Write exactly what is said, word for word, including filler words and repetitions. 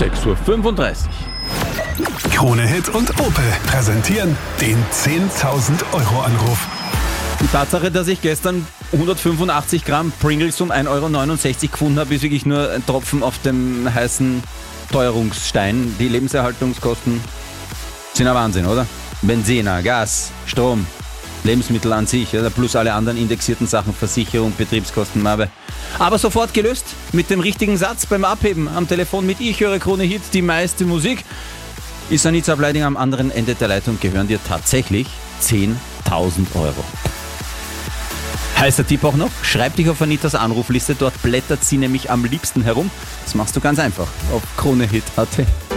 sechs Uhr fünfunddreißig. Krone Hit und Opel präsentieren den zehntausend Euro Anruf. Die Tatsache, dass ich gestern hundertfünfundachtzig Gramm Pringles um ein Euro neunundsechzig gefunden habe, ist wirklich nur ein Tropfen auf dem heißen Teuerungsstein. Die Lebenserhaltungskosten sind ein Wahnsinn, oder? Benzin, Gas, Strom, Lebensmittel an sich, oder? Plus alle anderen indexierten Sachen, Versicherung, Betriebskosten, Mabe. Aber sofort gelöst mit dem richtigen Satz beim Abheben am Telefon mit Ich höre Krone Hit, die meiste Musik. Ist Anita Bleidinger am anderen Ende der Leitung, gehören dir tatsächlich zehntausend Euro. Heißer Tipp auch noch, schreib dich auf Anitas Anrufliste, dort blättert sie nämlich am liebsten herum. Das machst du ganz einfach auf kronehit punkt at.